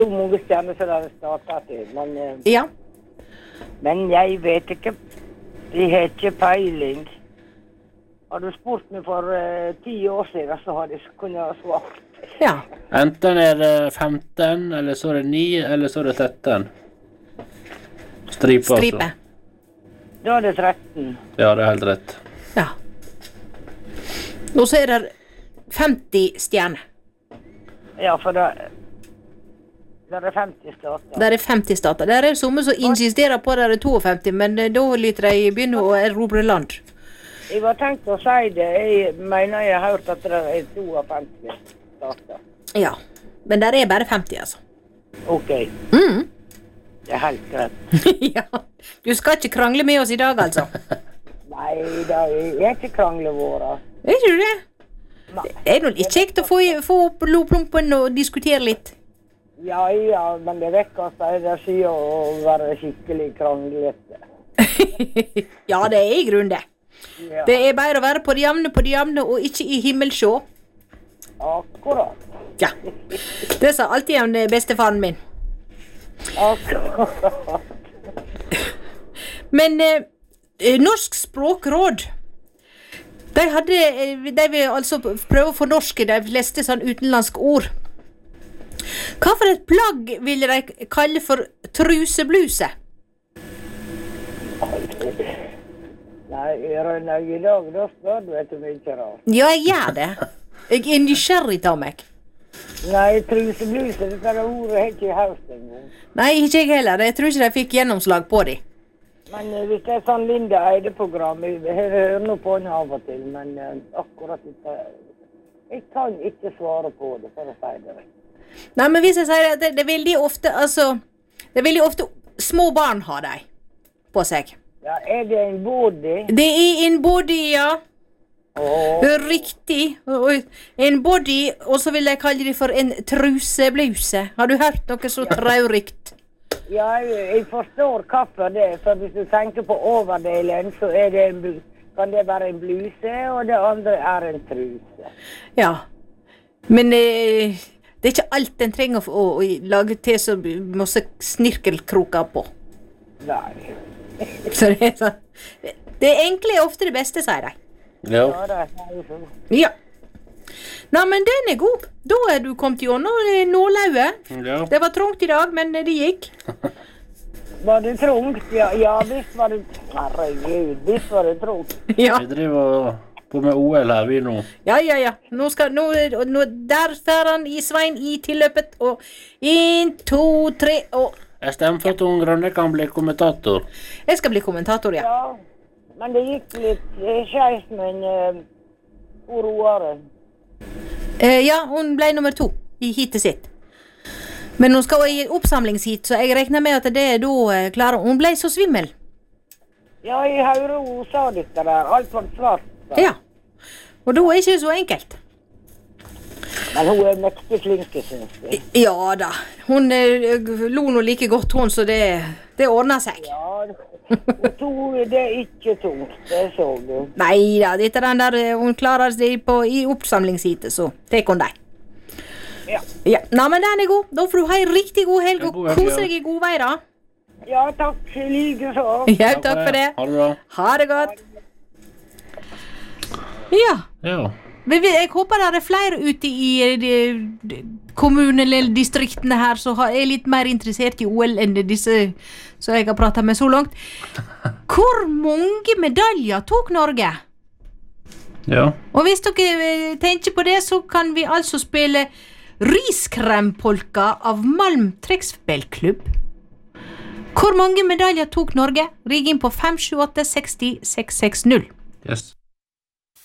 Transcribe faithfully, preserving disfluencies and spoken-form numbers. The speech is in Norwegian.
Så mange stjerner som det startet til, men, eh, Ja. men jeg vet ikke. De har ikke peiling. Har du spurt meg for uh, ti år siden, så har de kunnet svart. Ja. Enten er det femten, eller så er det ni, eller så er det tretten. Stripe, Stripe. altså. Da er det tretten. Ja, det er helt rett. Ja. Og så er det femti stjerner. Ja, for det, det er femti stater. Der er femti stater. Der er somme som insisterer på at det er femti, men eh, da lytter de begynne å erobre land. Jeg var tenkt å si det. Jeg mener jeg har hørt at det er femti stater. Ja. Men der er bare femti, altså. Ok, Mm. det er helt greit. Ja. Du skal ikke krangle med oss i dag, altså. Nei, det er ikke kranglet våre. Er ikke du det? Nei. Det er noe litt kjekt å få, få opp loplumpen og diskutere litt. Ja, ja, men det vekker seg det sier å være skikkelig kranglete. Ja, det er i grunnen det. Ja, Det er bare å være på det jevne på det jevne og ikke i himmelsjå. akkurat. Ja. Det sa alltid han bestefaren min. Akkurat. Men eh, eh, Norsk språkråd, de hadde, eh, de vil altså prøve å fornorske de fleste sånn utenlandske ord. Hva for et plagg ville de kalle for trusebluse? Nei, Rønne, i dag, da spør du etter mye rart. Ja, jeg gjør det. Jeg er nysgjerrig av meg. Nei, trusebluse, det der ordet har ikke jeg hørt en gang. Nei, ikke jeg heller. Jeg tror ikke de fikk gjennomslag på det. Men eh, hvis det er sånn Linda Eide-program, jeg jeg hører noe på henne av og til, men eh, akkurat ikke, jeg kan ikke svare på det, for å si det. Nei, men hvis jeg sier at det, det er veldig ofte, altså, det er veldig ofte små barn har de på seg. Ja, er det en body? Det er en body, ja. Åh, Riktig. Og- og En body, og så vil jeg kalle det for en trusebluse. Har du hørt noe så traurikt? ja, jeg, jeg forstår hvorfor det, for hvis du tenker på overdelen, så er det en, blu- kan det være en bluse, og det andre er en truse. Ja. Men eh, det er ikke alt en trenger å, å, å lage til så masse snirkelkroker på. Nei. Så det er sånn. Det enkle er ofte det beste, sier de. Ja. Ja, det er jo sånn. Ja. Nei, men den er god. Da er du kommet gjennom eh, nålauget. Ja. Det var trångt i dag, men det gikk. Var det trångt? Ja, ja, visst var det... Herregud, visst var det trångt. Ja, Vi driver på med O L her, vi nå. ja, ja. ja. Nå skal, nå, nå, der fer han i Svein i tilløpet, og en, to, tre, og Jeg stemmer for at hun Grønne kan bli kommentator. jeg skal bli kommentator, ja. Ja, men det gikk litt eh, skeis, men uh, hvor roere. Eh, ja, hun ble nummer to i hitet sitt. Men hun skal i oppsamlingshit, så jeg regner med at det er da eh, klarer. Hun ble så svimmel. Ja, jeg hører hun sa dette der, alt var svart. da. Ja. Og da er det ikke så enkelt. Men hun er mektig flink, synes jeg. Ja da. Hun eh, lo nå like godt, hun, så det, det ordner seg. Ja, hun tog det ikke tungt, det så du. Nei da, dette er den der, eh, hun klarer seg på, i oppsamlingshitet, så tek hun deg. Ja. Ja, nei, men den er god. Da får du ha en riktig god helg, En og god helg, kose ja. deg i god vei da. Ja, takk, like så. Ja, takk for det. Ha det bra. Ha det godt. Ja. Ja. Men vi- jeg håper det er flere ute i eh, de- de- kommunen eller distriktene her som har- er litt mer interessert i O L enn disse som jeg har pratet med så langt. Hvor mange medaljer tok Norge? Ja. Og hvis dere eh, tenker på det, så kan vi altså spille Riskrempolka av Malm trekkspillklubb. Hvor mange medaljer tok Norge? Ring inn på fem sju åtte seks null seks seks null. Yes.